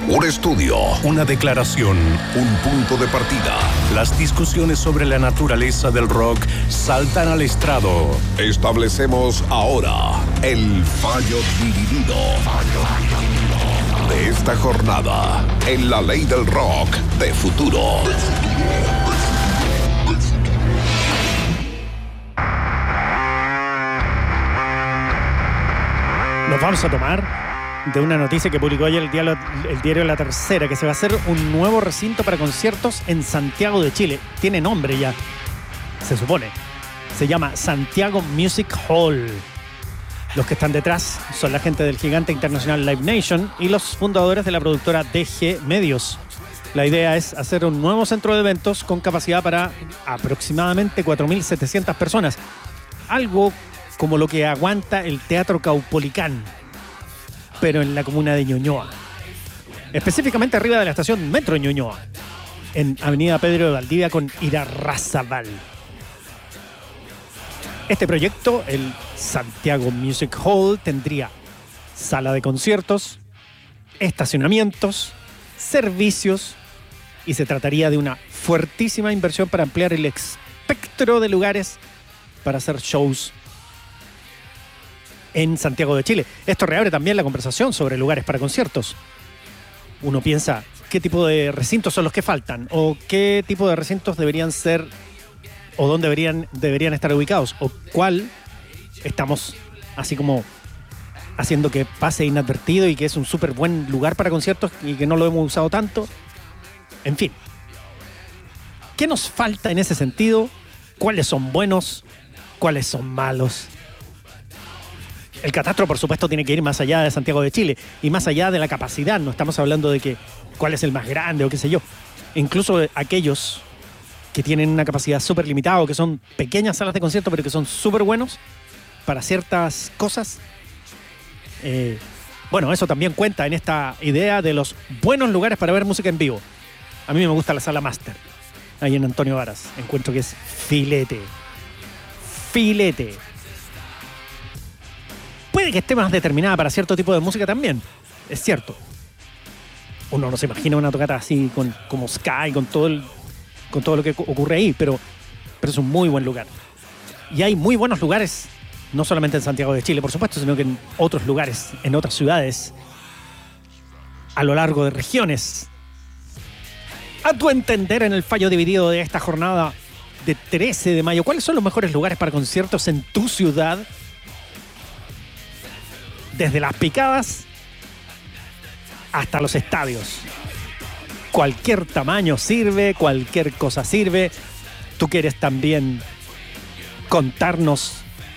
Un estudio, una declaración, un punto de partida. Las discusiones sobre la naturaleza del rock saltan al estrado. Establecemos ahora el fallo dividido de esta jornada en la ley del rock de futuro. Nos vamos a tomar de una noticia que publicó ayer el diario La Tercera, que se va a hacer un nuevo recinto para conciertos en Santiago de Chile. Tiene nombre ya, se supone. Se llama Santiago Music Hall. Los que están detrás son la gente del gigante internacional Live Nation y los fundadores de la productora DG Medios. La idea es hacer un nuevo centro de eventos con capacidad para aproximadamente 4.700 personas. Algo como lo que aguanta el Teatro Caupolicán, pero en la comuna de Ñuñoa. Específicamente arriba de la estación Metro Ñuñoa, en Avenida Pedro de Valdivia con Irarrázaval. Este proyecto, el Santiago Music Hall, tendría sala de conciertos, estacionamientos, servicios, y se trataría de una fuertísima inversión para ampliar el espectro de lugares para hacer shows en Santiago de Chile. Esto reabre también la conversación sobre lugares para conciertos. Uno piensa, ¿qué tipo de recintos son los que faltan? ¿O qué tipo de recintos deberían ser, o dónde deberían estar ubicados? ¿O cuál estamos así como haciendo que pase inadvertido y que es un súper buen lugar para conciertos y que no lo hemos usado tanto? En fin. ¿Qué nos falta en ese sentido? ¿Cuáles son buenos? ¿Cuáles son malos? El catastro, por supuesto, tiene que ir más allá de Santiago de Chile y más allá de la capacidad. No estamos hablando de que cuál es el más grande o qué sé yo. Incluso aquellos que tienen una capacidad súper limitada o que son pequeñas salas de concierto pero que son súper buenos para ciertas cosas. Bueno, eso también cuenta en esta idea de los buenos lugares para ver música en vivo. A mí me gusta la Sala Máster, ahí en Antonio Varas. Encuentro que es filete. Filete. Puede que esté más determinada para cierto tipo de música también, es cierto. Uno no se imagina una tocata así como Sky, con todo lo que ocurre ahí, pero es un muy buen lugar. Y hay muy buenos lugares, no solamente en Santiago de Chile, por supuesto, sino que en otros lugares, en otras ciudades, a lo largo de regiones. A tu entender, en el fallo dividido de esta jornada de 13 de mayo, ¿cuáles son los mejores lugares para conciertos en tu ciudad? Desde las picadas hasta los estadios. Cualquier tamaño sirve, cualquier cosa sirve. Tú quieres también contarnos